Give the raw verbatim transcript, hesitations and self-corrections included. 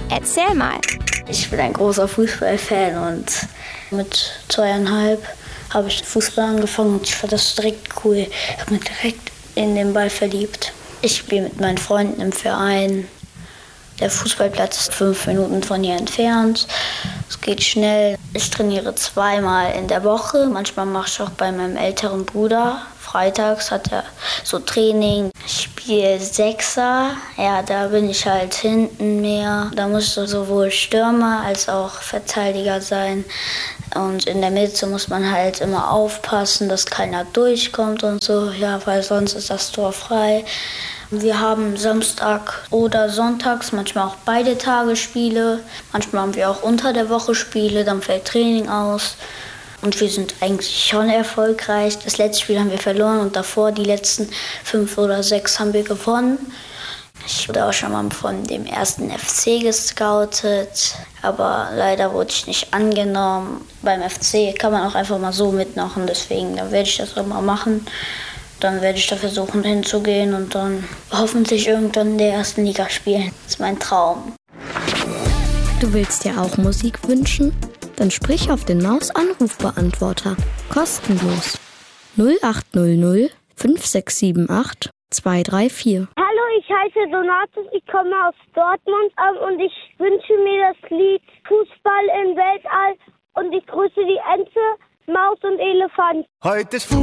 Erzähl mal. Ich bin ein großer Fußballfan und mit zweieinhalb habe ich Fußball angefangen und ich fand das direkt cool. Ich habe mich direkt in den Ball verliebt. Ich spiele mit meinen Freunden im Verein. Der Fußballplatz ist fünf Minuten von hier entfernt. Es geht schnell. Ich trainiere zweimal in der Woche. Manchmal mache ich auch bei meinem älteren Bruder. Freitags hat er so Training. Ich spiele Sechser. Ja, da bin ich halt hinten mehr. Da musst du sowohl Stürmer als auch Verteidiger sein. Und in der Mitte muss man halt immer aufpassen, dass keiner durchkommt und so. Ja, weil sonst ist das Tor frei. Wir haben Samstag oder sonntags, manchmal auch beide Tage Spiele. Manchmal haben wir auch unter der Woche Spiele, dann fällt Training aus. Und wir sind eigentlich schon erfolgreich. Das letzte Spiel haben wir verloren und davor die letzten fünf oder sechs haben wir gewonnen. Ich wurde auch schon mal von dem ersten F C gescoutet, aber leider wurde ich nicht angenommen. Beim F C kann man auch einfach mal so mitmachen, deswegen da werde ich das auch mal machen. Dann werde ich da versuchen hinzugehen und dann hoffentlich irgendwann in der ersten Liga spielen. Das ist mein Traum. Du willst dir auch Musik wünschen? Dann sprich auf den Maus-Anrufbeantworter. Kostenlos. null acht null null fünf sechs sieben acht zwei drei vier. Hallo, ich heiße Donatus, ich komme aus Dortmund ähm, und ich wünsche mir das Lied Fußball im Weltall und ich grüße die Ente, Maus und Elefant. Heute ist